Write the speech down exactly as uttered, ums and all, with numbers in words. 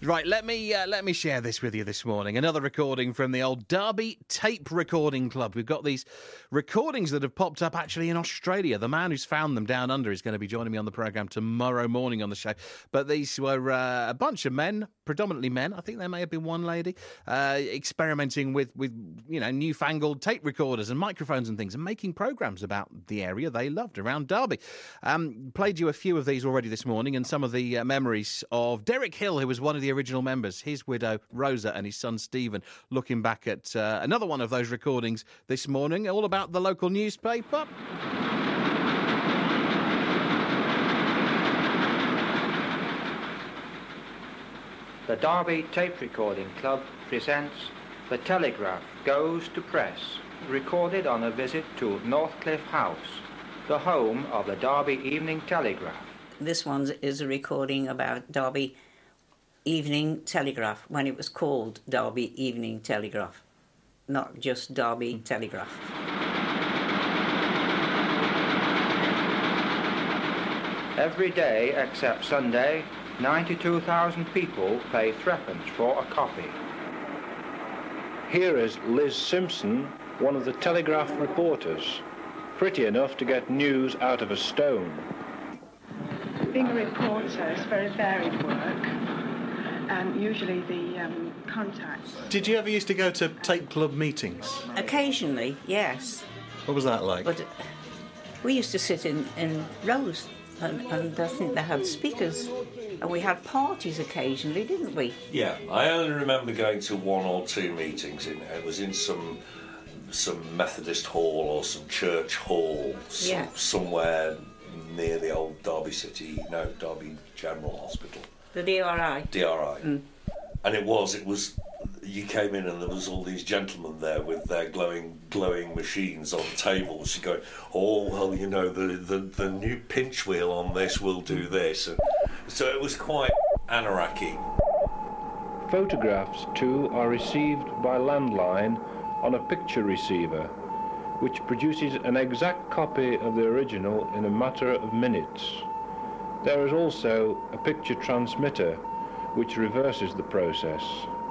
Right, let me uh, let me share this with you this morning. Another recording from the old Derby Tape Recording Club. We've got these recordings that have popped up actually in Australia. The man who's found them down under is going to be joining me on the programme tomorrow morning on the show. But these were uh, a bunch of men, predominantly men. I think there may have been one lady uh, experimenting with, with you know newfangled tape recorders and microphones and things, and making programmes about the area they loved around Derby. Um, played you a few of these already this morning, and some of the uh, memories of Derek Hill, who was one of the original members, his widow Rosa and his son Stephen, looking back at uh, another one of those recordings this morning, all about the local newspaper. The Derby Tape Recording Club presents The Telegraph Goes to Press, recorded on a visit to Northcliffe House, the home of the Derby Evening Telegraph. This one is a recording about Derby Evening Telegraph, when it was called Derby Evening Telegraph, not just Derby mm. Telegraph. Every day except Sunday, ninety-two thousand people pay threepence for a copy. Here is Liz Simpson, one of the Telegraph reporters, pretty enough to get news out of a stone. Being a reporter is very varied work. Um, usually the um, contacts. Did you ever used to go to tape club meetings? Occasionally, yes. What was that like? But uh, we used to sit in, in rows, and, and I think they had speakers, and we had parties occasionally, didn't we? Yeah, I only remember going to one or two meetings. In it was in some some Methodist hall or some church hall, some, yeah. somewhere near the old Derby City, no, Derby General Hospital. The D R I. D R I. Mm. And it was, it was, you came in and there was all these gentlemen there with their glowing glowing machines on tables going, oh, well, you know, the, the, the new pinch wheel on this will do this. And so it was quite anarchy. Photographs, too, are received by landline on a picture receiver, which produces an exact copy of the original in a matter of minutes. There is also a picture transmitter, which reverses the process.